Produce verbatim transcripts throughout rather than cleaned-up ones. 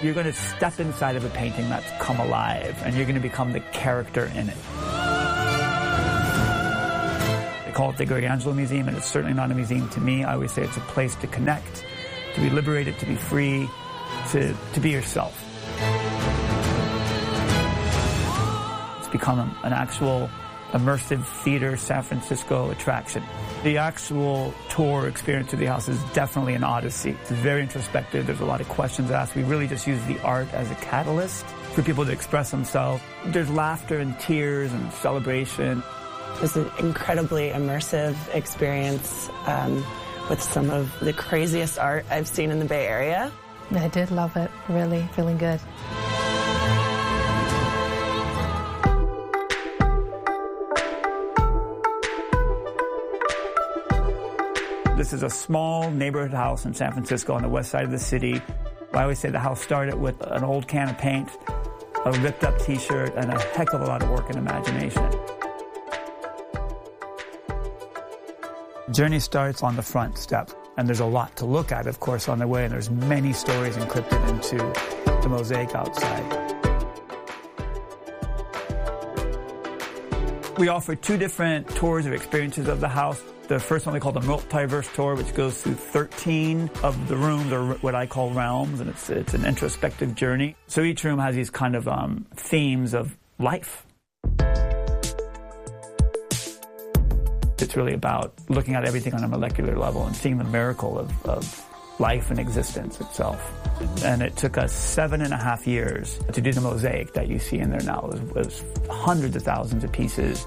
You're going to step inside of a painting that's come alive, and you're going to become the character in it. They call it the Greg Angelo Museum, and it's certainly not a museum to me. I always say it's a place to connect, to be liberated, to be free, to, to be yourself. It's become a, an actual immersive theater San Francisco attraction. The actual tour experience of the house is definitely an odyssey. It's very introspective. There's a lot of questions asked. We really just use the art as a catalyst for people to express themselves. There's laughter and tears and celebration. It was an incredibly immersive experience um, with some of the craziest art I've seen in the Bay Area. I did love it. Really feeling good. This is a small neighborhood house in San Francisco on the west side of the city. I always say the house started with an old can of paint, a ripped up t-shirt, and a heck of a lot of work and imagination. Journey starts on the front step, and there's a lot to look at, of course, on the way, and there's many stories encrypted into the mosaic outside. We offer two different tours of experiences of the house. The first one we call the Multiverse Tour, which goes through thirteen of the rooms, or what I call realms, and it's it's an introspective journey. So each room has these kind of um, themes of life. It's really about looking at everything on a molecular level and seeing the miracle of, of life and existence itself. And it took us seven and a half years to do the mosaic that you see in there now. It was, it was hundreds of thousands of pieces.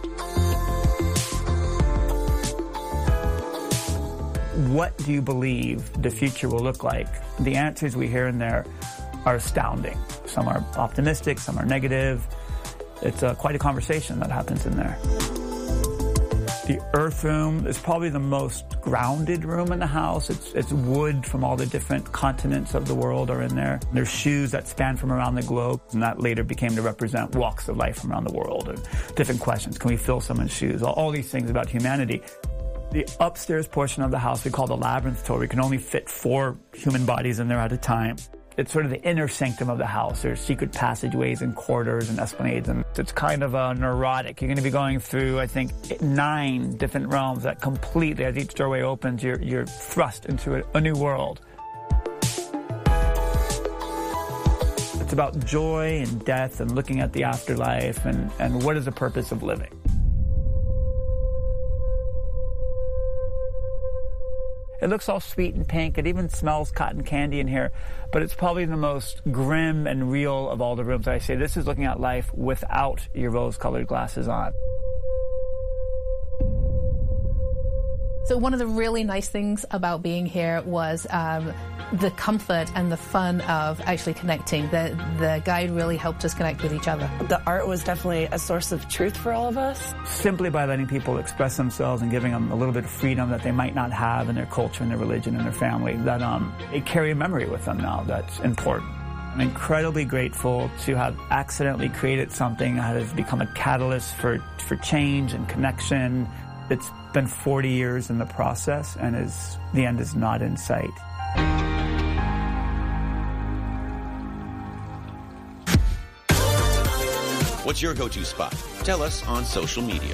What do you believe the future will look like? The answers we hear in there are astounding. Some are optimistic, some are negative. It's uh, quite a conversation that happens in there. The Earth Room is probably the most grounded room in the house. It's, it's wood from all the different continents of the world are in there. There's shoes that span from around the globe, and that later became to represent walks of life from around the world, and different questions. Can we fill someone's shoes? All, all these things about humanity. The upstairs portion of the house we call the Labyrinth Tour. We can only fit four human bodies in there at a time. It's sort of the inner sanctum of the house. There's secret passageways and corridors and esplanades, and it's kind of uh, neurotic. You're going to be going through, I think, nine different realms that completely, as each doorway opens, you're, you're thrust into a, a new world. It's about joy and death and looking at the afterlife and, and what is the purpose of living. It looks all sweet and pink. It even smells cotton candy in here. But it's probably the most grim and real of all the rooms. I say this is looking at life without your rose-colored glasses on. So one of the really nice things about being here was um, the comfort and the fun of actually connecting. The, the guide really helped us connect with each other. The art was definitely a source of truth for all of us. Simply by letting people express themselves and giving them a little bit of freedom that they might not have in their culture and their religion and their family, that um, they carry a memory with them now that's important. I'm incredibly grateful to have accidentally created something that has become a catalyst for, for change and connection. It's been forty years in the process, and is, the end is not in sight. What's your go-to spot? Tell us on social media.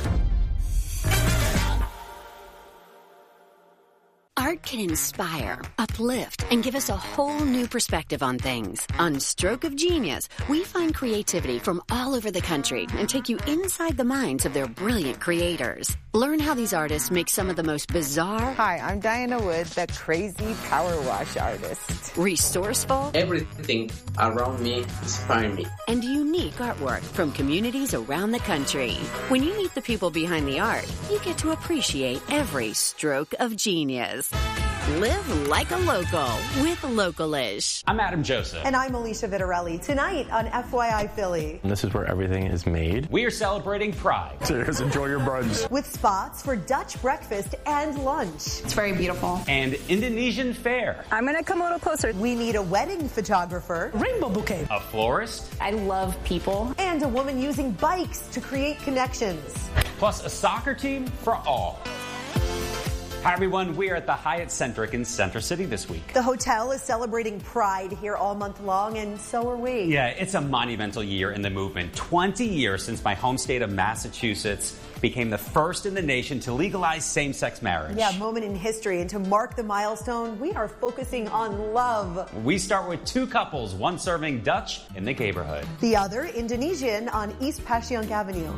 Art can inspire, uplift, and give us a whole new perspective on things. On Stroke of Genius, we find creativity from all over the country and take you inside the minds of their brilliant creators. Learn how these artists make some of the most bizarre... Hi, I'm Diana Wood, the crazy power wash artist. Resourceful... Everything around me inspires me. And unique artwork from communities around the country. When you meet the people behind the art, you get to appreciate every stroke of genius. Live like a local with Localish. I'm Adam Joseph. And I'm Alicia Vitarelli. Tonight on F Y I Philly. And this is where everything is made. We are celebrating Pride. Cheers, enjoy your brunch. With spots for Dutch breakfast and lunch. It's very beautiful. And Indonesian fare. I'm going to come a little closer. We need a wedding photographer. Rainbow bouquet. A florist. I love people. And a woman using bikes to create connections. Plus a soccer team for all. Hi, everyone. We are at the Hyatt Centric in Center City this week. The hotel is celebrating Pride here all month long, and so are we. Yeah, it's a monumental year in the movement. twenty years since my home state of Massachusetts became the first in the nation to legalize same-sex marriage. Yeah, moment in history. And to mark the milestone, we are focusing on love. We start with two couples, one serving Dutch in the neighborhood. The other, Indonesian on East Passyunk Avenue.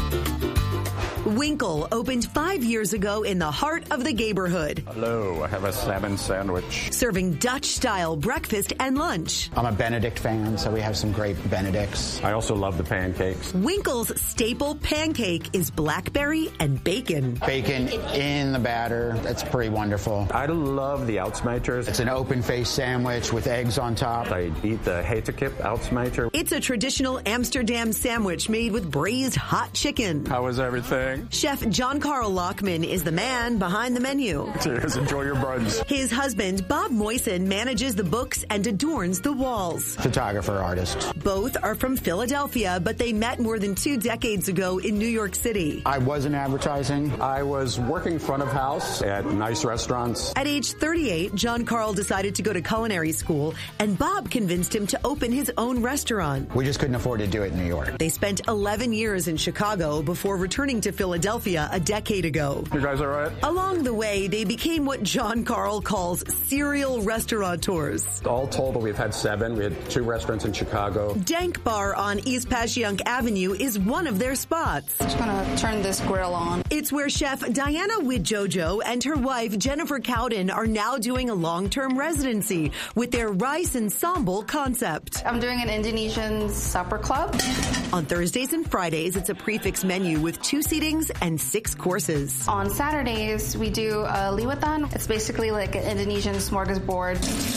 Winkle opened five years ago in the heart of the neighborhood. Hello, I have a salmon sandwich. Serving Dutch-style breakfast and lunch. I'm a Benedict fan, so we have some great Benedicts. I also love the pancakes. Winkle's staple pancake is blackberry and bacon. Bacon in the batter. That's pretty wonderful. I love the uitsmijters. It's an open-faced sandwich with eggs on top. I eat the hetekip uitsmijter. It's a traditional Amsterdam sandwich made with braised hot chicken. How is everything? Chef John Carl Lockman is the man behind the menu. Cheers, enjoy your buns. His husband, Bob Moisen, manages the books and adorns the walls. Photographer, artist. Both are from Philadelphia, but they met more than two decades ago in New York City. I was in advertising. I was working front of house at nice restaurants. At age thirty-eight, John Carl decided to go to culinary school, and Bob convinced him to open his own restaurant. We just couldn't afford to do it in New York. They spent eleven years in Chicago before returning to Philadelphia a decade ago. You guys all right? Along the way, they became what John Carl calls serial restaurateurs. All told, we've had seven. We had two restaurants in Chicago. Dank Bar on East Passyunk Avenue is one of their spots. I'm just gonna turn this grill on. It's where chef Diana Widjojo and her wife Jennifer Cowden are now doing a long-term residency with their rice ensemble concept. I'm doing an Indonesian supper club. On Thursdays and Fridays, it's a prefix menu with two seatings and six courses. On Saturdays, we do a liwatan. It's basically like an Indonesian smorgasbord.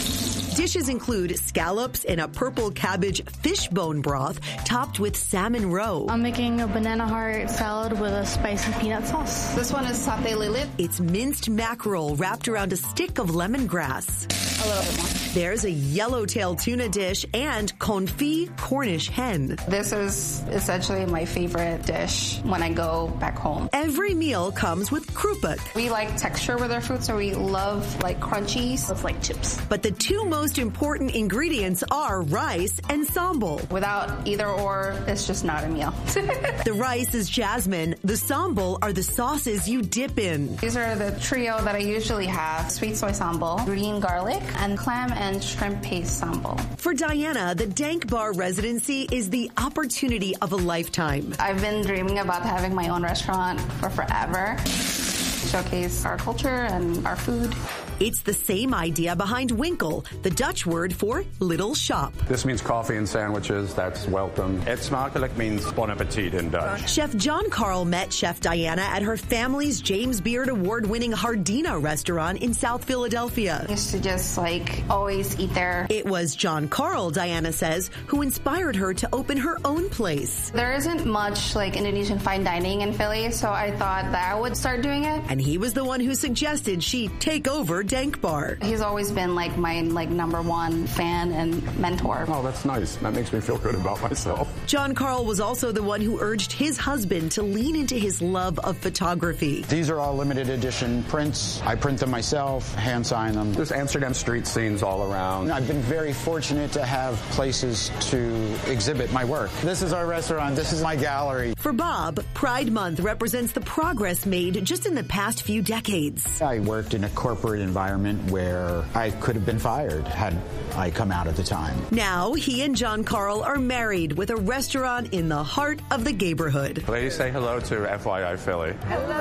Dishes include scallops in a purple cabbage fishbone broth topped with salmon roe. I'm making a banana heart salad with a spicy peanut sauce. This one is satay lilit. It's minced mackerel wrapped around a stick of lemongrass. A little bit more. There's a yellowtail tuna dish and confit Cornish hen. This is essentially my favorite dish when I go back home. Every meal comes with krupuk. We like texture with our food, so we love like crunchies. It's like chips. But the two most important ingredients are rice and sambal. Without either or, it's just not a meal. The rice is jasmine. The sambal are the sauces you dip in. These are the trio that I usually have. Sweet soy sambal, green garlic, and clam and shrimp paste sambal. For Diana, the Dank Bar residency is the opportunity of a lifetime. I've been dreaming about having my own restaurant for forever. Showcase our culture and our food. It's the same idea behind Winkle, the Dutch word for little shop. This means coffee and sandwiches. That's welcome. Eet smakelijk means bon appetit in Dutch. Chef John Carl met Chef Diana at her family's James Beard Award-winning Hardina restaurant in South Philadelphia. I used to just like always eat there. It was John Carl, Diana says, who inspired her to open her own place. There isn't much like Indonesian fine dining in Philly, so I thought that I would start doing it. And he was the one who suggested she take over Dank Bar. He's always been like my like number one fan and mentor. Oh, that's nice. That makes me feel good about myself. John Carl was also the one who urged his husband to lean into his love of photography. These are all limited edition prints. I print them myself, hand sign them. There's Amsterdam street scenes all around. I've been very fortunate to have places to exhibit my work. This is our restaurant. This is my gallery. For Bob, Pride Month represents the progress made just in the past few decades. I worked in a corporate environment where I could have been fired had I come out at the time. Now, he and John Carl are married with a restaurant in the heart of the neighborhood. Ladies, say hello to F Y I Philly. Hello.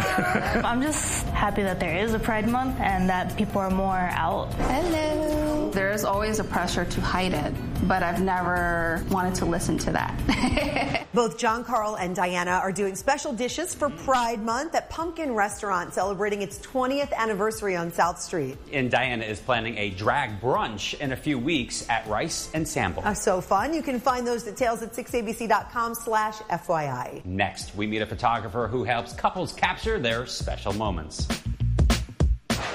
I'm just happy that there is a Pride Month and that people are more out. Hello. There is always a pressure to hide it, but I've never wanted to listen to that. Both John Carl and Diana are doing special dishes for Pride Month at Pumpkin Restaurant, celebrating its twentieth anniversary on South Street. And Diana is planning a drag brunch in a few weeks at Rice and Sambal. Uh, so fun. You can find those details at six A B C dot com slash F Y I. Next, we meet a photographer who helps couples capture their special moments.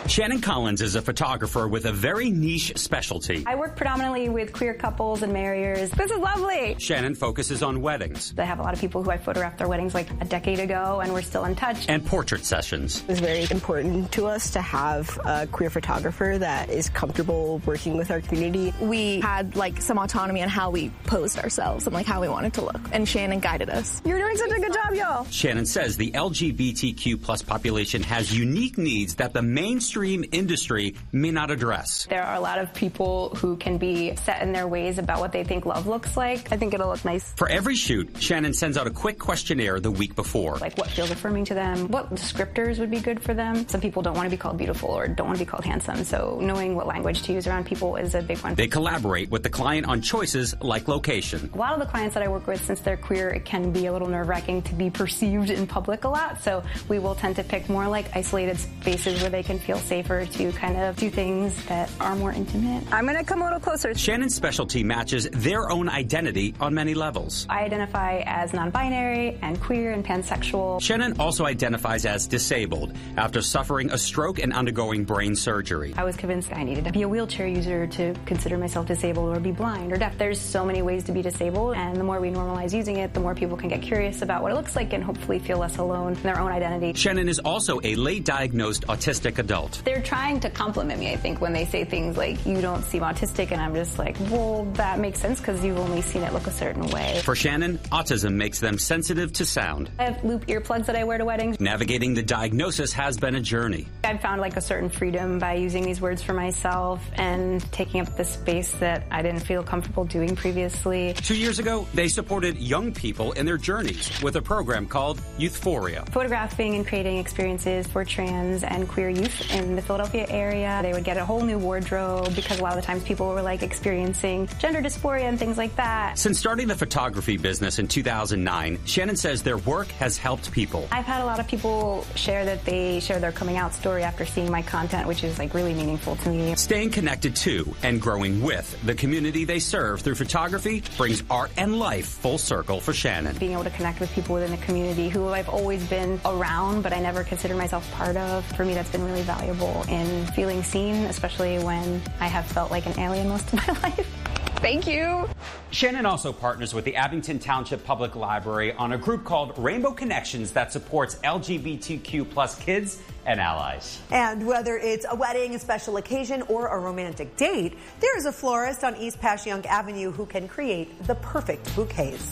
Shannon Collins is a photographer with a very niche specialty. I work predominantly with queer couples and marriers. This is lovely. Shannon focuses on weddings. I have a lot of people who I photographed their weddings like a decade ago, and we're still in touch. And portrait sessions. It was very important to us to have a queer photographer that is comfortable working with our community. We had like some autonomy on how we posed ourselves and like how we wanted to look, and Shannon guided us. You're doing such a good job, y'all. Shannon says the L G B T Q plus population has unique needs that the mainstream industry may not address. There are a lot of people who can be set in their ways about what they think love looks like. I think it'll look nice. For every shoot, Shannon sends out a quick questionnaire the week before. Like what feels affirming to them, what descriptors would be good for them. Some people don't want to be called beautiful or don't want to be called handsome, so knowing what language to use around people is a big one. They collaborate with the client on choices like location. A lot of the clients that I work with, since they're queer, it can be a little nerve-wracking to be perceived in public a lot, so we will tend to pick more like isolated spaces where they can feel safer to kind of do things that are more intimate. I'm going to come a little closer. Shannon's specialty matches their own identity on many levels. I identify as non-binary and queer and pansexual. Shannon also identifies as disabled after suffering a stroke and undergoing brain surgery. I was convinced I needed to be a wheelchair user to consider myself disabled or be blind or deaf. There's so many ways to be disabled, and the more we normalize using it, the more people can get curious about what it looks like and hopefully feel less alone in their own identity. Shannon is also a late diagnosed autistic adult. They're trying to compliment me, I think, when they say things like, you don't seem autistic, and I'm just like, well, that makes sense because you've only seen it look a certain way. For Shannon, autism makes them sensitive to sound. I have loop earplugs that I wear to weddings. Navigating the diagnosis has been a journey. I've found like a certain freedom by using these words for myself and taking up the space that I didn't feel comfortable doing previously. Two years ago, they supported young people in their journeys with a program called Youthphoria. Photographing and creating experiences for trans and queer youth in the Philadelphia area. They would get a whole new wardrobe because a lot of the times people were like experiencing gender dysphoria and things like that. Since starting the photography business in two thousand nine, Shannon says their work has helped people. I've had a lot of people share that they share their coming out story after seeing my content, which is like really meaningful to me. Staying connected to and growing with the community they serve through photography brings art and life full circle for Shannon. Being able to connect with people within the community who I've always been around, but I never considered myself part of, for me that's been really valuable in feeling seen, especially when I have felt like an alien most of my life. Thank you. Shannon also partners with the Abington Township Public Library on a group called Rainbow Connections that supports L G B T Q plus kids and allies. And whether it's a wedding, a special occasion, or a romantic date, there is a florist on East Passyunk Avenue who can create the perfect bouquets.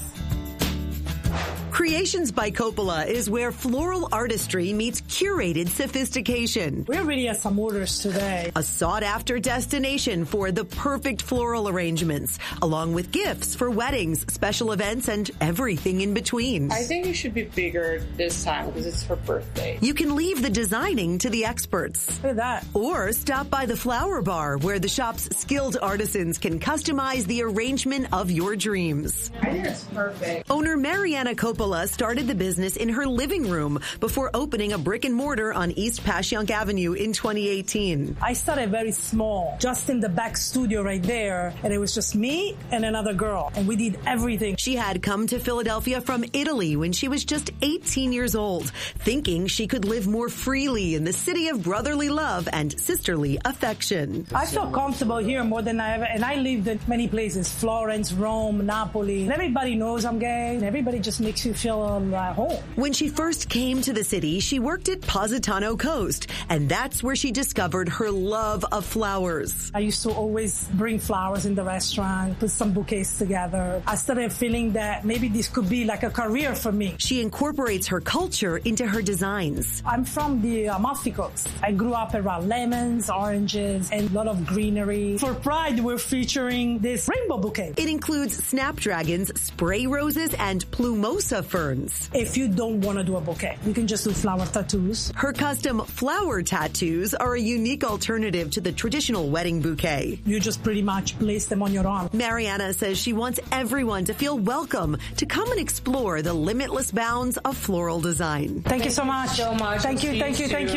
Creations by Coppola is where floral artistry meets curated sophistication. We already have some orders today. A sought-after destination for the perfect floral arrangements, along with gifts for weddings, special events, and everything in between. I think it should be bigger this time because it's her birthday. You can leave the designing to the experts. Look at that. Or stop by the Flower Bar, where the shop's skilled artisans can customize the arrangement of your dreams. I think it's perfect. Owner Mariana Coppola started the business in her living room before opening a brick and mortar on East Passyunk Avenue in twenty eighteen. I started very small, just in the back studio right there, and it was just me and another girl, and we did everything. She had come to Philadelphia from Italy when she was just eighteen years old, thinking she could live more freely in the city of brotherly love and sisterly affection. I feel comfortable here more than I ever, and I lived in many places, Florence, Rome, Napoli, and everybody knows I'm gay, and everybody just makes you feel um, at home. When she first came to the city, she worked at Positano Coast, and that's where she discovered her love of flowers. I used to always bring flowers in the restaurant, put some bouquets together. I started feeling that maybe this could be like a career for me. She incorporates her culture into her designs. I'm from the Amalfi Coast. I grew up around lemons, oranges, and a lot of greenery. For Pride, we're featuring this rainbow bouquet. It includes snapdragons, spray roses, and plumosa ferns. If you don't want to do a bouquet, you can just do flower tattoos. Her custom flower tattoos are a unique alternative to the traditional wedding bouquet. You just pretty much place them on your arm. Mariana says she wants everyone to feel welcome to come and explore the limitless bounds of floral design. Thank, thank you so much. so much. Thank we'll you, thank you, you thank you.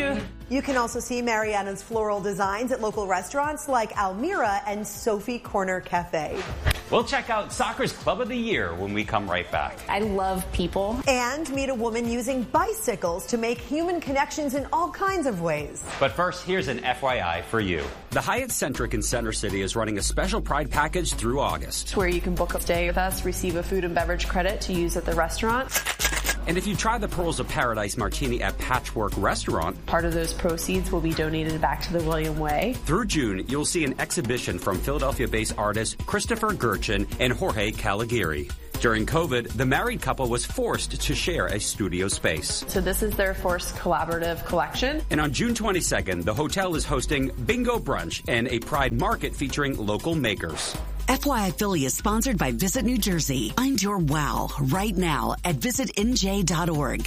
You can also see Mariana's floral designs at local restaurants like Almira and Sophie Corner Cafe. We'll check out soccer's Club of the Year when we come right back. I love people. And meet a woman using bicycles to make human connections in all kinds of ways. But first, here's an F Y I for you. The Hyatt Centric in Center City is running a special Pride package through August, where you can book a stay with us, receive a food and beverage credit to use at the restaurant. And if you try the Pearls of Paradise Martini at Patchwork Restaurant, part of those proceeds will be donated back to the William Way. Through June, you'll see an exhibition from Philadelphia-based artists Christopher Gerchin and Jorge Caligari. During COVID, the married couple was forced to share a studio space. So this is their first collaborative collection. And on June twenty-second, the hotel is hosting Bingo Brunch and a Pride Market featuring local makers. F Y I Philly is sponsored by Visit New Jersey. Find your wow right now at visit N J dot org.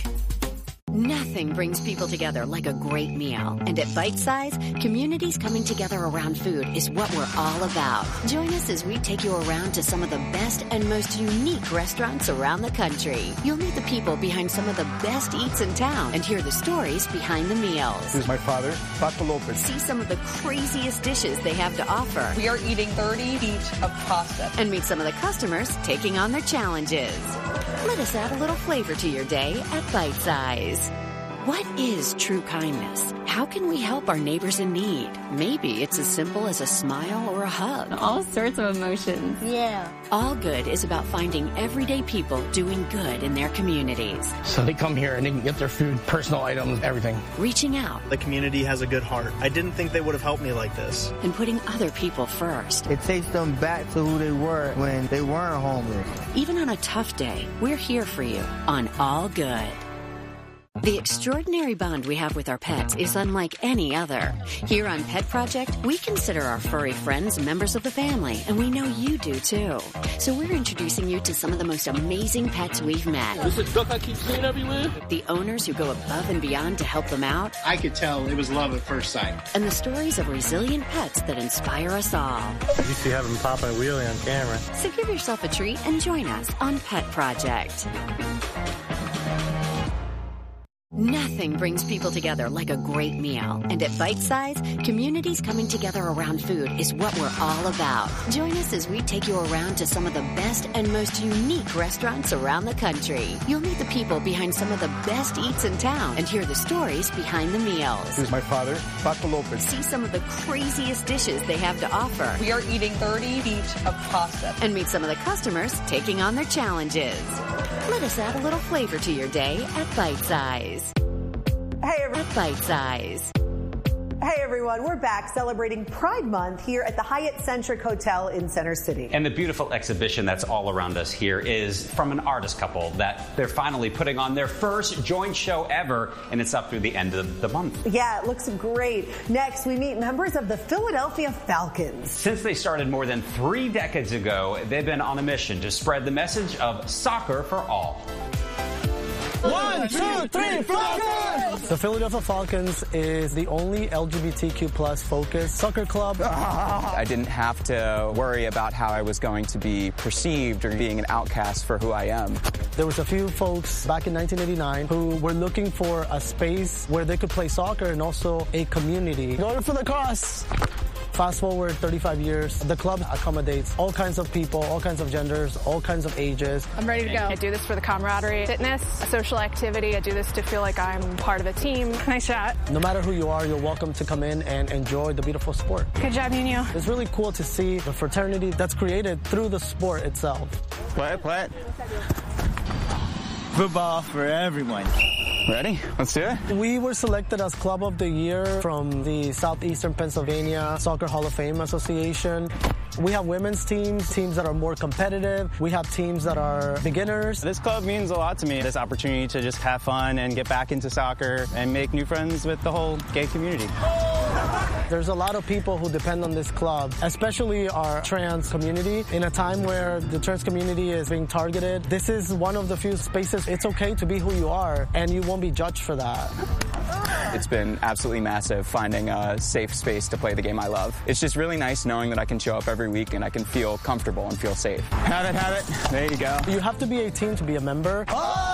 Nothing brings people together like a great meal. And at Bite Size, communities coming together around food is what we're all about. Join us as we take you around to some of the best and most unique restaurants around the country. You'll meet the people behind some of the best eats in town and hear the stories behind the meals. This is my father, Paco Lopez. See some of the craziest dishes they have to offer. We are eating thirty feet of pasta. And meet some of the customers taking on their challenges. Let us add a little flavor to your day at Bite Size. What is true kindness? How can we help our neighbors in need? Maybe it's as simple as a smile or a hug. All sorts of emotions. Yeah. All Good is about finding everyday people doing good in their communities. So they come here and they can get their food, personal items, everything. Reaching out. The community has a good heart. I didn't think they would have helped me like this. And putting other people first. It takes them back to who they were when they weren't homeless. Even on a tough day, we're here for you on All Good. The extraordinary bond we have with our pets is unlike any other. Here on Pet Project, we consider our furry friends members of the family, and we know you do too. So we're introducing you to some of the most amazing pets we've met. This is duck I keep seeing everywhere. The owners who go above and beyond to help them out. I could tell it was love at first sight. And the stories of resilient pets that inspire us all. You see having Papa and Wheelie on camera. So give yourself a treat and join us on Pet Project. Nothing brings people together like a great meal. And at Bite Size, communities coming together around food is what we're all about. Join us as we take you around to some of the best and most unique restaurants around the country. You'll meet the people behind some of the best eats in town and hear the stories behind the meals. This is my father, Paco Lopez. See some of the craziest dishes they have to offer. We are eating thirty feet of pasta. And meet some of the customers taking on their challenges. Let us add a little flavor to your day at Bite Size. Hey, everyone. At Bite Size. Hey, everyone. We're back celebrating Pride Month here at the Hyatt Centric Hotel in Center City. And the beautiful exhibition that's all around us here is from an artist couple that they're finally putting on their first joint show ever, and it's up through the end of the month. Yeah, it looks great. Next, we meet members of the Philadelphia Falcons. Since they started more than three decades ago, they've been on a mission to spread the message of soccer for all. One, two, three, Falcons! The Philadelphia Falcons is the only L G B T Q plus focused soccer club. I didn't have to worry about how I was going to be perceived or being an outcast for who I am. There was a few folks back in nineteen eighty-nine who were looking for a space where they could play soccer and also a community. Going for the cross! Fast forward thirty-five years, the club accommodates all kinds of people, all kinds of genders, all kinds of ages. I'm ready to go. I do this for the camaraderie, fitness, a social activity. I do this to feel like I'm part of a team. Nice shot. No matter who you are, you're welcome to come in and enjoy the beautiful sport. Good job, Nuno. It's really cool to see the fraternity that's created through the sport itself. What, what? Football for everyone. Ready? Let's do it. We were selected as Club of the Year from the Southeastern Pennsylvania Soccer Hall of Fame Association. We have women's teams, teams that are more competitive. We have teams that are beginners. This club means a lot to me. This opportunity to just have fun and get back into soccer and make new friends with the whole gay community. There's a lot of people who depend on this club, especially our trans community. In a time where the trans community is being targeted, this is one of the few spaces it's okay to be who you are, and you won't be judged for that. It's been absolutely massive finding a safe space to play the game I love. It's just really nice knowing that I can show up every week and I can feel comfortable and feel safe. Have it, have it. There you go. You have to be eighteen to be a member. Oh!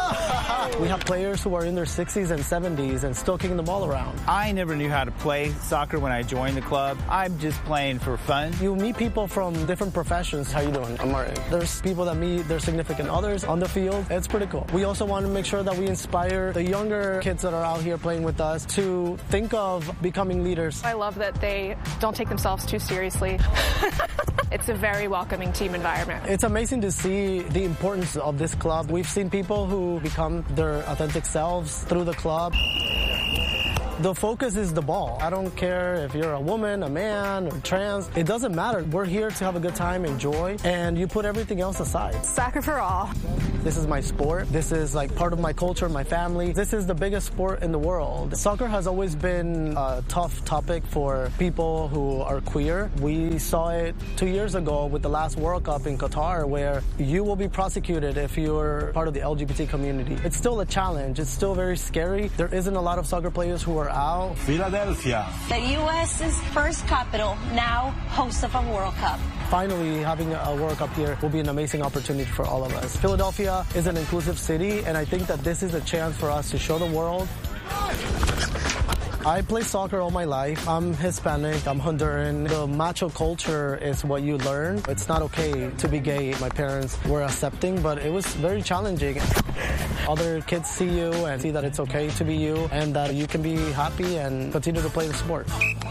We have players who are in their sixties and seventies and still kicking the ball around. I never knew how to play soccer when I joined the club. I'm just playing for fun. You meet people from different professions. How you doing? I'm Martin. There's people that meet their significant others on the field. It's pretty cool. We also want to make sure that we inspire the younger kids that are out here playing with us to think of becoming leaders. I love that they don't take themselves too seriously. It's a very welcoming team environment. It's amazing to see the importance of this club. We've seen people who become their authentic selves through the club. The focus is the ball. I don't care if you're a woman, a man, or trans. It doesn't matter. We're here to have a good time, enjoy, and you put everything else aside. Soccer for all. This is my sport. This is like part of my culture, my family. This is the biggest sport in the world. Soccer has always been a tough topic for people who are queer. We saw it two years ago with the last World Cup in Qatar, where you will be prosecuted if you're part of the L G B T community. It's still a challenge. It's still very scary. There isn't a lot of soccer players who are out. Philadelphia. The U S's first capital, now host of a World Cup. Finally, having a World Cup here will be an amazing opportunity for all of us. Philadelphia is an inclusive city, and I think that this is a chance for us to show the world. I play soccer all my life. I'm Hispanic, I'm Honduran. The macho culture is what you learn. It's not okay to be gay. My parents were accepting, but it was very challenging. Other kids see you and see that it's okay to be you and that you can be happy and continue to play the sport.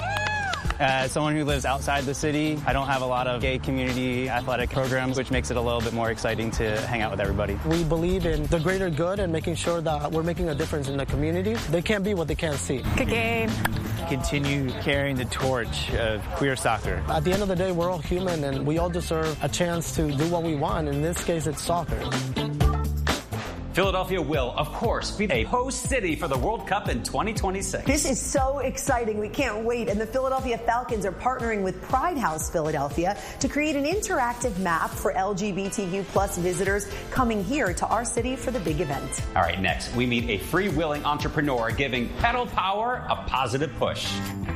As someone who lives outside the city, I don't have a lot of gay community athletic programs, which makes it a little bit more exciting to hang out with everybody. We believe in the greater good and making sure that we're making a difference in the community. They can't be what they can't see. Good game. Continue carrying the torch of queer soccer. At the end of the day, we're all human and we all deserve a chance to do what we want. In this case, it's soccer. Philadelphia will, of course, be a host city for the World Cup in twenty twenty-six. This is so exciting. We can't wait. And the Philadelphia Falcons are partnering with Pride House Philadelphia to create an interactive map for L G B T Q plus visitors coming here to our city for the big event. All right, next, we meet a freewheeling entrepreneur giving pedal power a positive push.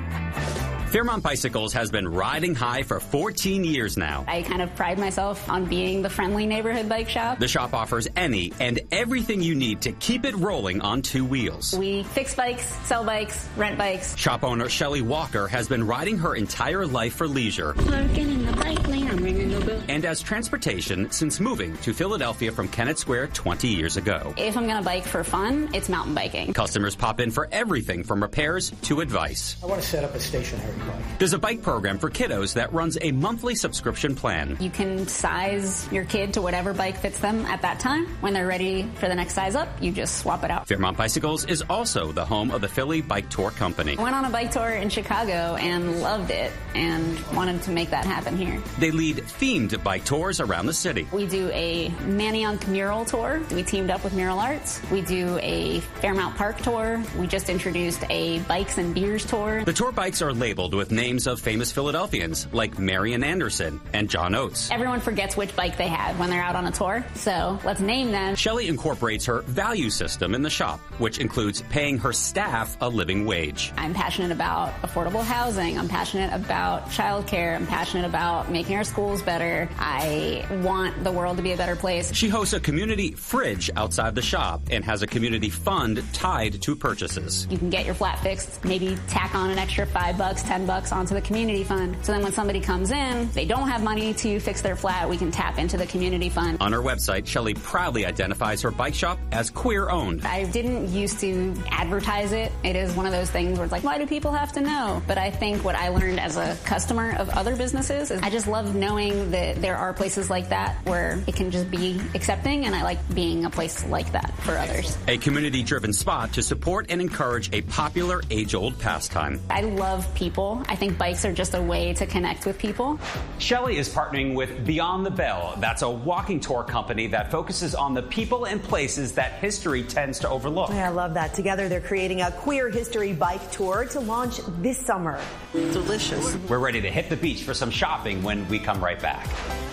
Fairmont Bicycles has been riding high for fourteen years now. I kind of pride myself on being the friendly neighborhood bike shop. The shop offers any and everything you need to keep it rolling on two wheels. We fix bikes, sell bikes, rent bikes. Shop owner Shelly Walker has been riding her entire life for leisure. Parking in the bike lane, I'm ringing the bell. And as transportation since moving to Philadelphia from Kennett Square twenty years ago. If I'm going to bike for fun, it's mountain biking. Customers pop in for everything from repairs to advice. I want to set up a stationary bike. There's a bike program for kiddos that runs a monthly subscription plan. You can size your kid to whatever bike fits them at that time. When they're ready for the next size up, you just swap it out. Fairmont Bicycles is also the home of the Philly Bike Tour Company. I went on a bike tour in Chicago and loved it and wanted to make that happen here. They lead themed bike tours around the city. We do a Manayunk mural tour. We teamed up with Mural Arts. We do a Fairmount Park tour. We just introduced a Bikes and Beers tour. The tour bikes are labeled with names of famous Philadelphians like Marian Anderson and John Oates. Everyone forgets which bike they had when they're out on a tour, so let's name them. Shelley incorporates her value system in the shop, which includes paying her staff a living wage. I'm passionate about affordable housing. I'm passionate about childcare. I'm passionate about making our schools better. I want the world to be a better place. She hosts a community fridge outside the shop and has a community fund tied to purchases. You can get your flat fixed, maybe tack on an extra five bucks, ten bucks onto the community fund. So then when somebody comes in, they don't have money to fix their flat, we can tap into the community fund. On her website, Shelley proudly identifies her bike shop as queer-owned. I didn't used to advertise it. It is one of those things where it's like, why do people have to know? But I think what I learned as a customer of other businesses is I just love knowing that there are places like that where it can just be accepting, and I like being a place like that for others. A community-driven spot to support and encourage a popular age-old pastime. I love people. I think bikes are just a way to connect with people. Shelley is partnering with Beyond the Bell. That's a walking tour company that focuses on the people and places that history tends to overlook. Yeah, I love that. Together, they're creating a queer history bike tour to launch this summer. Delicious. We're ready to hit the beach for some shopping when we come right back.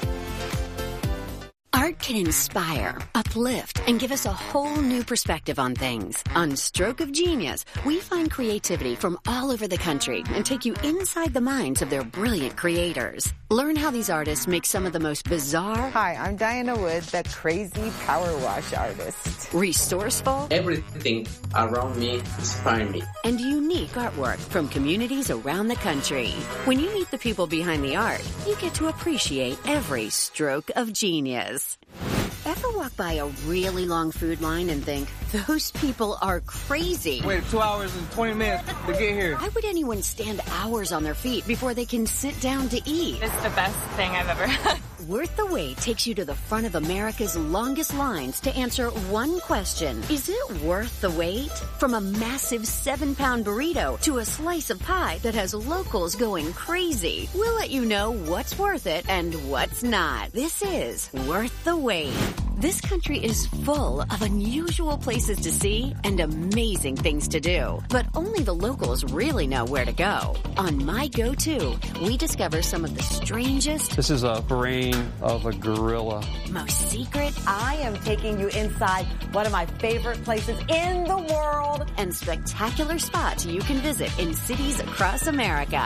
Art can inspire, uplift, and give us a whole new perspective on things. On Stroke of Genius, we find creativity from all over the country and take you inside the minds of their brilliant creators. Learn how these artists make some of the most bizarre... Hi, I'm Diana Wood, the crazy power wash artist. Resourceful... Everything around me inspires me. And unique artwork from communities around the country. When you meet the people behind the art, you get to appreciate every stroke of genius. Ever walk by a really long food line and think, those people are crazy? Wait two hours and twenty minutes to get here. Why would anyone stand hours on their feet before they can sit down to eat? It's the best thing I've ever had. Worth the Wait takes you to the front of America's longest lines to answer one question. Is it worth the wait? From a massive seven-pound burrito to a slice of pie that has locals going crazy, we'll let you know what's worth it and what's not. This is Worth the Wait. This country is full of unusual places to see and amazing things to do, but only the locals really know where to go. On My Go-To, we discover some of the strangest... This is a brain of a gorilla. Most secret... I am taking you inside one of my favorite places in the world. And spectacular spots you can visit in cities across America.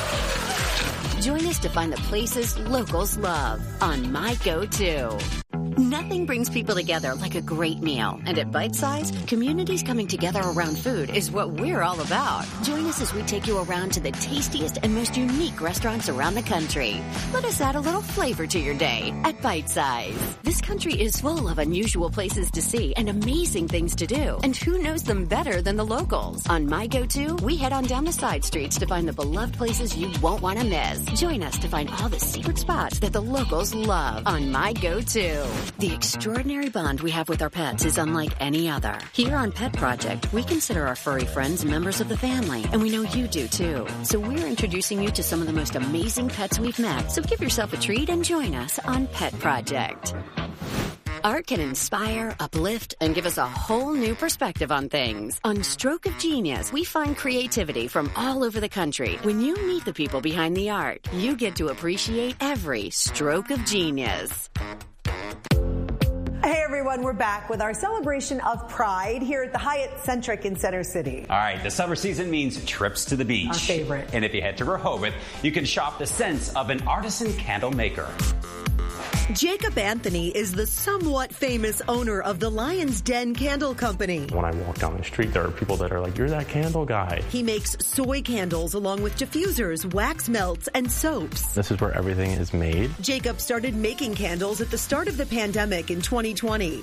Join us to find the places locals love on My Go-To. Nothing brings people together like a great meal. And at Bite Size, communities coming together around food is what we're all about. Join us as we take you around to the tastiest and most unique restaurants around the country. Let us add a little flavor to your day at Bite Size. This country is full of unusual places to see and amazing things to do. And who knows them better than the locals? On My Go-To, we head on down the side streets to find the beloved places you won't want to miss. Join us to find all the secret spots that the locals love on My Go-To. The extraordinary bond we have with our pets is unlike any other. Here on Pet Project, we consider our furry friends members of the family, and we know you do too. So we're introducing you to some of the most amazing pets we've met. So give yourself a treat and join us on Pet Project. Art can inspire, uplift, and give us a whole new perspective on things. On Stroke of Genius, we find creativity from all over the country. When you meet the people behind the art, you get to appreciate every stroke of genius. Hey everyone, we're back with our celebration of Pride here at the Hyatt Centric in Center City. All right, the summer season means trips to the beach. Our favorite. And if you head to Rehoboth, you can shop the scents of an artisan candle maker. Jacob Anthony is the somewhat famous owner of the Lion's Den Candle Company. When I walk down the street, there are people that are like, you're that candle guy. He makes soy candles along with diffusers, wax melts, and soaps. This is where everything is made. Jacob started making candles at the start of the pandemic in twenty twenty.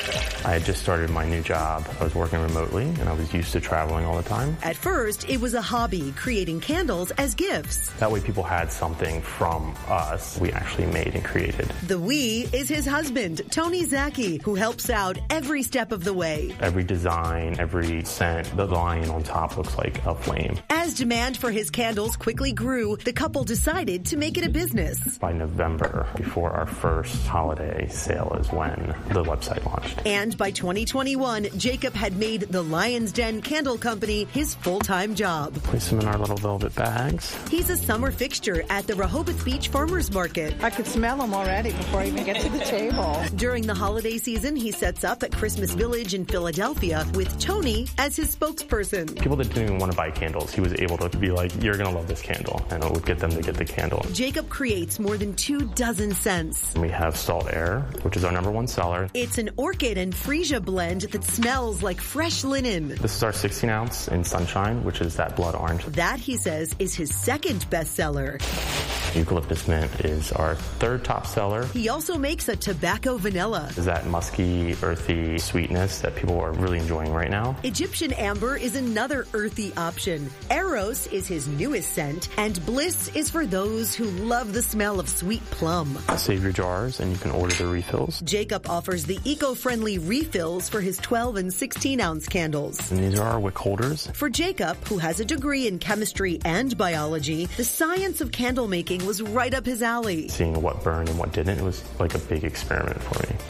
I had just started my new job. I was working remotely, and I was used to traveling all the time. At first, it was a hobby, creating candles as gifts. That way people had something from us we actually made and created. The we is his husband, Tony Zaki, who helps out every step of the way. Every design, every scent, the lion on top looks like a flame. As demand for his candles quickly grew, the couple decided to make it a business. By November, before our first holiday sale, is when the website launched. And by twenty twenty-one, Jacob had made the Lion's Den Candle Company his full-time job. Place them in our little velvet bags. He's a summer fixture at the Rehoboth Beach Farmers Market. I could smell them already before I even get to the table. During the holiday season, he sets up at Christmas Village in Philadelphia with Tony as his spokesperson. People that didn't even want to buy candles, he was able to be like, you're going to love this candle, and it would get them to get the candle. Jacob creates more than two dozen scents. We have Salt Air, which is our number one seller. It's an orchid and freesia blend that smells like fresh linen. This is our sixteen ounce in Sunshine, which is that blood orange. That, he says, is his second bestseller. Eucalyptus Mint is our third top seller. He also makes a tobacco vanilla. Is that musky, earthy sweetness that people are really enjoying right now. Egyptian Amber is another earthy option. Eros is his newest scent, and Bliss is for those who love the smell of sweet plum. Save your jars and you can order the refills. Jacob offers the eco-friendly refills for his twelve and sixteen ounce candles. And these are our wick holders. For Jacob, who has a degree in chemistry and biology, the science of candle making was right up his alley. Seeing what burned and what didn't, it was like a big experiment for me.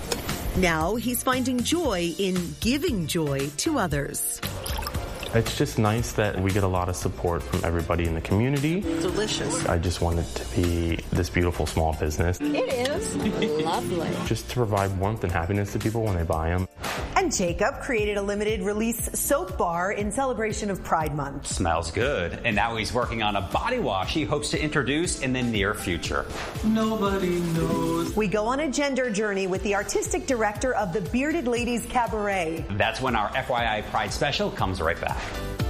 Now he's finding joy in giving joy to others. It's just nice that we get a lot of support from everybody in the community. Delicious. I just wanted to be this beautiful small business. It is lovely. Just to provide warmth and happiness to people when they buy them. And Jacob created a limited release soap bar in celebration of Pride Month. Smells good. And now he's working on a body wash he hopes to introduce in the near future. Nobody knows. We go on a gender journey with the artistic director of the Bearded Ladies Cabaret. That's when our F Y I Pride special comes right back.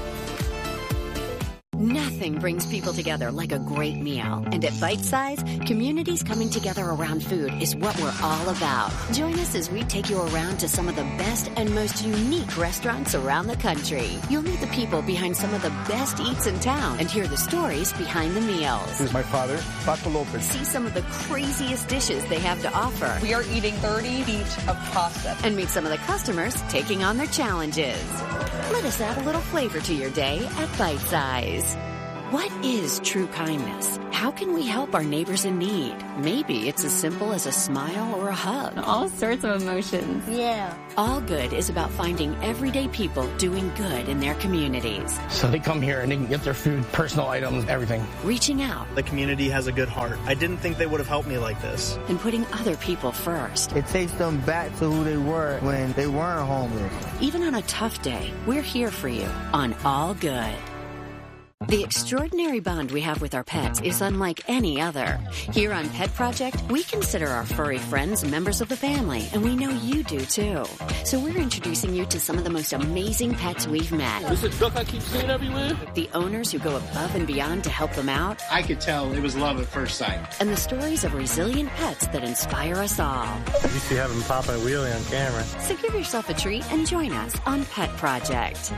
Nothing brings people together like a great meal. And at Bite Size, communities coming together around food is what we're all about. Join us as we take you around to some of the best and most unique restaurants around the country. You'll meet the people behind some of the best eats in town and hear the stories behind the meals. This is my father, Paco Lopez. See some of the craziest dishes they have to offer. We are eating thirty feet of pasta. And meet some of the customers taking on their challenges. Let us add a little flavor to your day at Bite Size. What is true kindness? How can we help our neighbors in need? Maybe it's as simple as a smile or a hug. All sorts of emotions. Yeah. All Good is about finding everyday people doing good in their communities. So they come here and they can get their food, personal items, everything. Reaching out. The community has a good heart. I didn't think they would have helped me like this. And putting other people first. It takes them back to who they were when they weren't homeless. Even on a tough day, we're here for you on All Good. The extraordinary bond we have with our pets is unlike any other. Here on Pet Project, we consider our furry friends members of the family, and we know you do too. So we're introducing you to some of the most amazing pets we've met. This is a duck I keep seeing everywhere. The owners who go above and beyond to help them out. I could tell it was love at first sight. And the stories of resilient pets that inspire us all. You see having Papa and Wheelie on camera. So give yourself a treat and join us on Pet Project.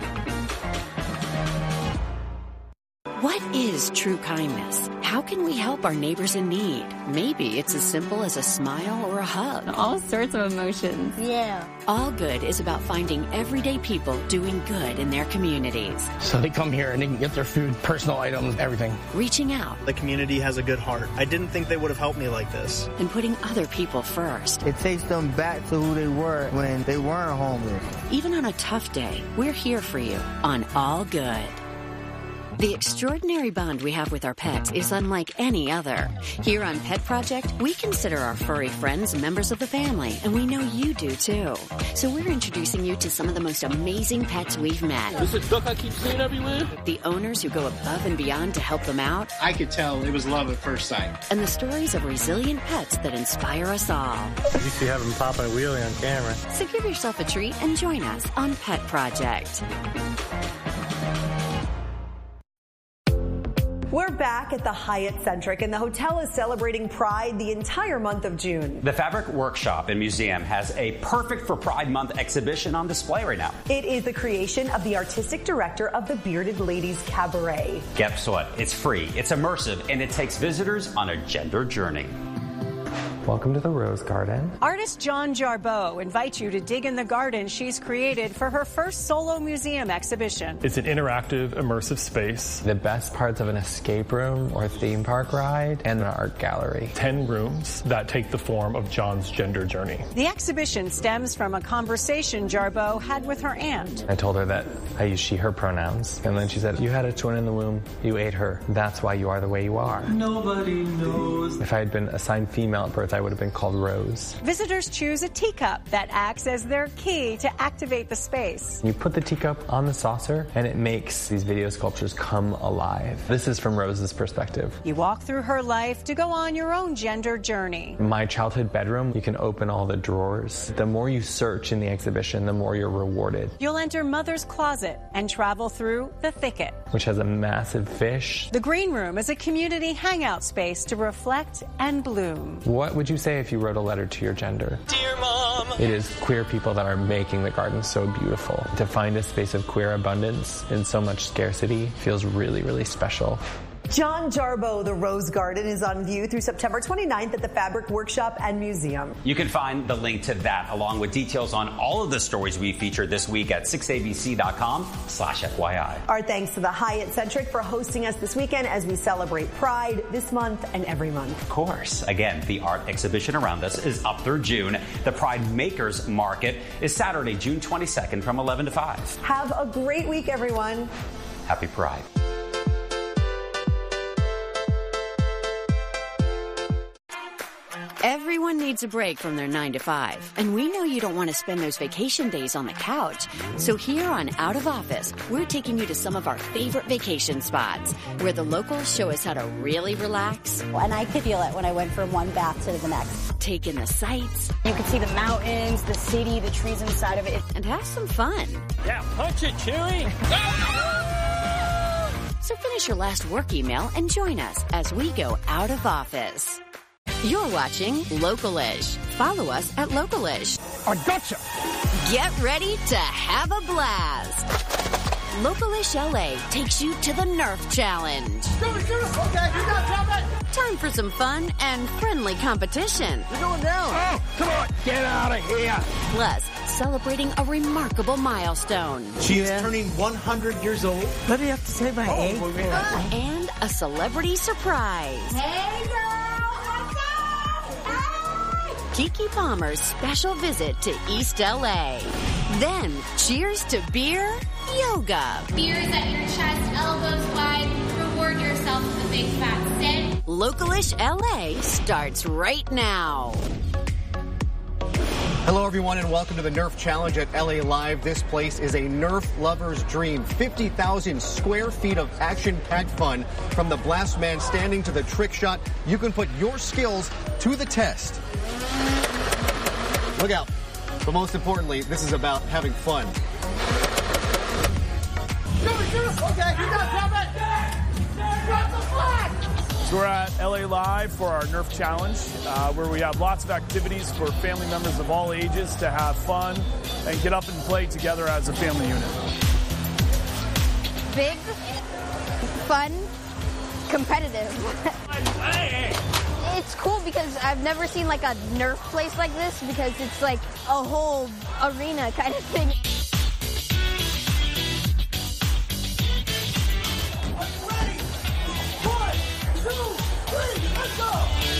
What is true kindness? How can we help our neighbors in need? Maybe it's as simple as a smile or a hug. All sorts of emotions. Yeah. All Good is about finding everyday people doing good in their communities. So they come here and they can get their food, personal items, everything. Reaching out. The community has a good heart. I didn't think they would have helped me like this. And putting other people first. It takes them back to who they were when they weren't homeless. Even on a tough day, we're here for you on All Good. The extraordinary bond we have with our pets is unlike any other. Here on Pet Project, we consider our furry friends members of the family, and we know you do too. So we're introducing you to some of the most amazing pets we've met. This is a duck I keep seeing everywhere. The owners who go above and beyond to help them out. I could tell it was love at first sight. And the stories of resilient pets that inspire us all. You see having Papa and Wheelie on camera. So give yourself a treat and join us on Pet Project. We're back at the Hyatt Centric, and the hotel is celebrating Pride the entire month of June. The Fabric Workshop and Museum has a perfect for Pride Month exhibition on display right now. It is the creation of the artistic director of the Bearded Ladies Cabaret. Guess what? It's free, it's immersive, and it takes visitors on a gender journey. Welcome to the Rose Garden. Artist John Jarboe invites you to dig in the garden she's created for her first solo museum exhibition. It's an interactive, immersive space. The best parts of an escape room or theme park ride and an art gallery. Ten rooms that take the form of John's gender journey. The exhibition stems from a conversation Jarboe had with her aunt. I told her that I use she, her pronouns. And then she said, you had a twin in the womb, you ate her. That's why you are the way you are. Nobody knows. If I had been assigned female at birth, I would have been called Rose. Visitors choose a teacup that acts as their key to activate the space. You put the teacup on the saucer and it makes these video sculptures come alive. This is from Rose's perspective. You walk through her life to go on your own gender journey. In my childhood bedroom, you can open all the drawers. The more you search in the exhibition, the more you're rewarded. You'll enter Mother's Closet and travel through The Thicket, which has a massive fish. The Green Room is a community hangout space to reflect and bloom. What would you say if you wrote a letter to your gender? Dear Mom! It is queer people that are making the garden so beautiful. To find a space of queer abundance in so much scarcity feels really, really special. John Jarboe, The Rose Garden, is on view through September twenty-ninth at the Fabric Workshop and Museum. You can find the link to that along with details on all of the stories we featured this week at six A B C dot com slash F Y I. Our thanks to the Hyatt Centric for hosting us this weekend as we celebrate Pride this month and every month. Of course. Again, the art exhibition around us is up through June. The Pride Makers Market is Saturday, June twenty-second from eleven to five. Have a great week, everyone. Happy Pride. Everyone needs a break from their nine to five, and we know you don't want to spend those vacation days on the couch. So here on Out of Office, we're taking you to some of our favorite vacation spots where the locals show us how to really relax. And I could feel it when I went from one bath to the next. Take in the sights. You could see the mountains, the city, the trees inside of it. And have some fun. Yeah, punch it, Chewie! So finish your last work email and join us as we go out of office. You're watching Localish. Follow us at Localish. I gotcha! Get ready to have a blast. Localish L A takes you to the Nerf Challenge. Shoot it, shoot it! Okay, you got drop it! Time for some fun and friendly competition. You're going down! Oh, come on! Get out of here! Plus, celebrating a remarkable milestone. She is yeah. turning one hundred years old. What do you have to say about oh, age? Uh, and a celebrity surprise. Hey, girl! What's up? Hey! Keke Palmer's special visit to East L A. Then, cheers to beer, yoga. Beers at your chest, elbows wide. Reward yourself with a big fat sit. Localish L A starts right now. Hello, everyone, and welcome to the Nerf Challenge at L A Live. This place is a Nerf lover's dream. fifty thousand square feet of action-packed fun. From the blast man standing to the trick shot, you can put your skills to the test. Look out. But most importantly, this is about having fun. Shoot it, shoot it! Okay, you got drop it! Drop the flag! So we're at L A Live for our Nerf Challenge, uh, where we have lots of activities for family members of all ages to have fun and get up and play together as a family unit. Big, fun, competitive. It's cool because I've never seen like a Nerf place like this because it's like a whole arena kind of thing. Ready? One, two, three, let's go!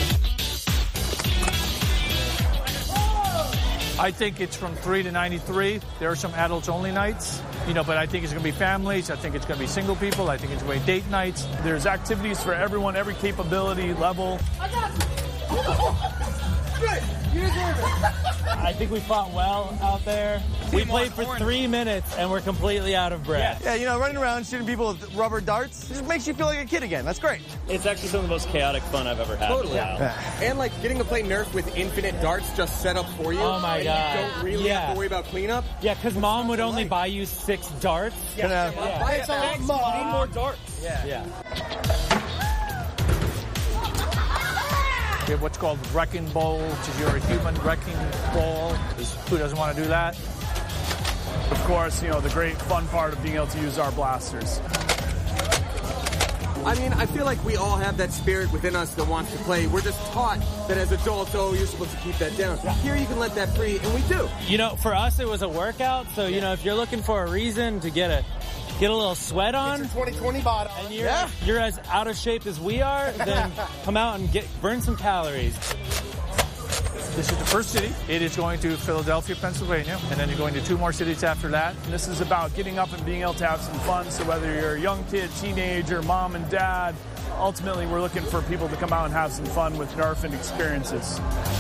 I think it's from three to ninety-three. There are some adults-only nights, you know, but I think it's going to be families. I think it's going to be single people. I think it's going to be date nights. There's activities for everyone, every capability level. I got you. Good. You deserve it. I think we fought well out there. We played for three minutes and we're completely out of breath. Yeah, you know, running around shooting people with rubber darts just makes you feel like a kid again. That's great. It's actually some of the most chaotic fun I've ever had. Totally. Yeah. And like getting to play Nerf with infinite darts just set up for you. Oh my and god. You don't really yeah. have to worry about cleanup. Yeah, because mom would only buy you six darts. Yeah. yeah. yeah. Buy it back, Mom. Need more darts. Yeah. Yeah. We have what's called wrecking bowl, which is your human wrecking ball. Who doesn't want to do that? Of course, you know, the great fun part of being able to use our blasters. I mean, I feel like we all have that spirit within us that wants to play. We're just taught that as adults, oh, you're supposed to keep that down. Here you can let that free, and we do. You know, for us, it was a workout. So, you know, if you're looking for a reason to get a get a little sweat on, get your twenty twenty bottom, and you're, yeah. you're as out of shape as we are, then come out and get burn some calories. This is the first city. It is going to Philadelphia, Pennsylvania, and then you're going to two more cities after that. And this is about getting up and being able to have some fun. So whether you're a young kid, teenager, mom and dad, ultimately we're looking for people to come out and have some fun with Nerf and experiences.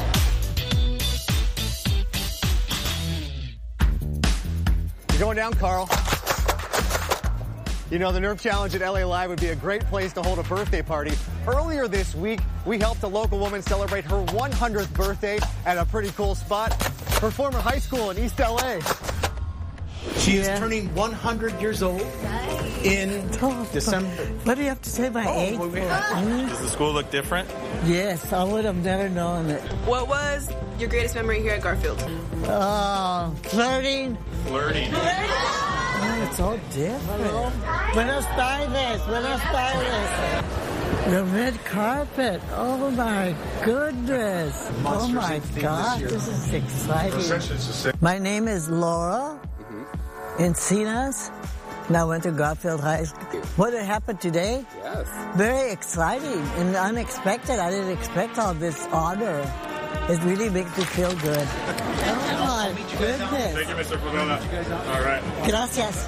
You're going down, Carl. You know, the Nerf Challenge at L A Live would be a great place to hold a birthday party. Earlier this week, we helped a local woman celebrate her one hundredth birthday at a pretty cool spot, her former high school in East L A. She yeah. is turning one hundred years old in oh, December. What do you have to say about oh, age? Well, mm-hmm. Does the school look different? Yes, I would have never known it. What was your greatest memory here at Garfield? Oh, flirting. Flirting. Oh, it's all different. Buenos tardes, buenos tardes. The red carpet. Oh my goodness. Oh my God, this is exciting. My name is Laura Encinas, and I went to Garfield High School. What had happened today? Yes. Very exciting and unexpected. I didn't expect all this honor. It really makes me feel good. Oh my goodness. Thank you, Mister Corona. All right. Gracias.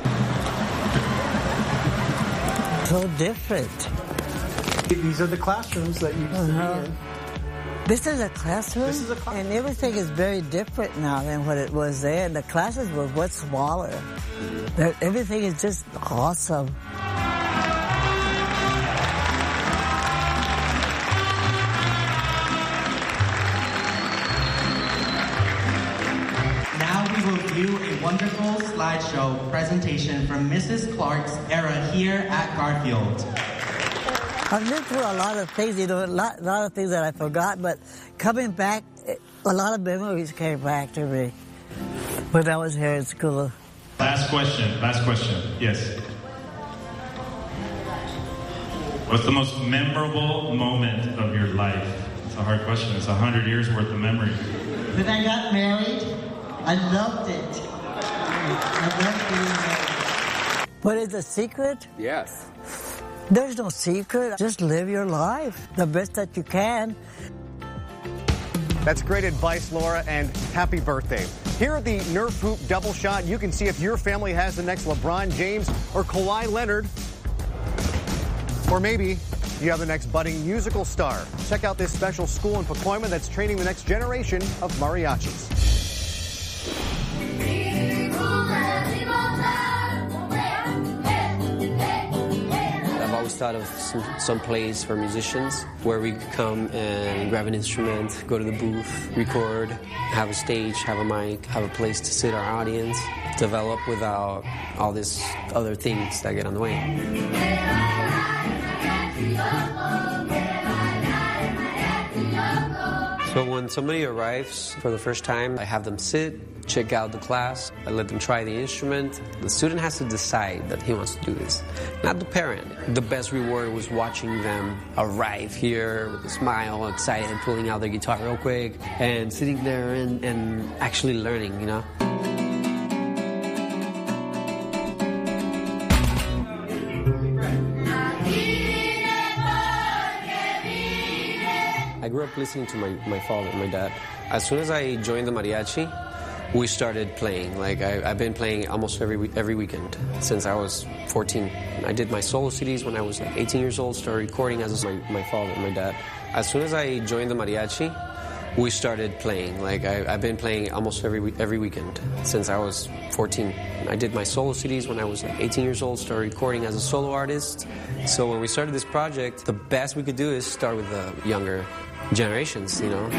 So different. These are the classrooms that you used uh-huh. to be in. This is a classroom, This is a classroom. and everything is very different now than what it was then. The classes were much smaller. They're- Everything is just awesome. Now we will view a wonderful slideshow presentation from Missus Clark's era here at Garfield. I've been through a lot of things, you know, a lot, a lot of things that I forgot, but coming back, a lot of memories came back to me when I was here in school. Last question. Last question. Yes. What's the most memorable moment of your life? It's a hard question. It's a hundred years worth of memory. When I got married, I loved it. I loved being married. What is the secret? Yes. There's no secret. Just live your life the best that you can. That's great advice, Laura, and happy birthday. Here at the Nerf Hoop Double Shot, you can see if your family has the next LeBron James or Kawhi Leonard. Or maybe you have the next budding musical star. Check out this special school in Pacoima that's training the next generation of mariachis. I've always thought of some, some place for musicians where we could come and grab an instrument, go to the booth, record, have a stage, have a mic, have a place to sit our audience, develop without all these other things that get on the way. So when somebody arrives for the first time, I have them sit, check out the class, I let them try the instrument. The student has to decide that he wants to do this, not the parent. The best reward was watching them arrive here with a smile, excited, pulling out their guitar real quick, and sitting there and, and actually learning, you know? I grew up listening to my, my father, my dad. As soon as I joined the mariachi, we started playing. Like I, I've been playing almost every every weekend since I was fourteen. I did my solo C Ds when I was like eighteen years old, started recording as my, my father, my dad. As soon as I joined the mariachi, we started playing. Like I, I've been playing almost every every weekend since I was fourteen. I did my solo C Ds when I was like eighteen years old, started recording as a solo artist. So when we started this project, the best we could do is start with the younger generations, you know.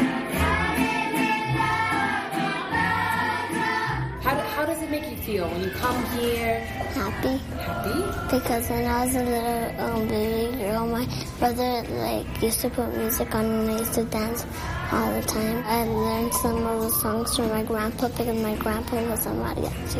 How, how does it make you feel when you come here? Happy. Happy? Because when I was a little um, baby girl, my brother like used to put music on and I used to dance all the time. I learned some of the songs from my grandpa because my grandpa was a mariachi.